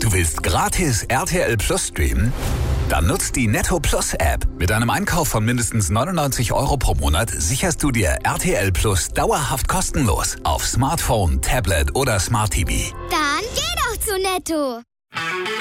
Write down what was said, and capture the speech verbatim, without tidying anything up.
Du willst gratis R T L Plus streamen? Dann nutzt die Netto Plus App. Mit einem Einkauf von mindestens neunundneunzig Euro pro Monat sicherst du dir R T L Plus dauerhaft kostenlos auf Smartphone, Tablet oder Smart T V. Dann geh doch zu Netto.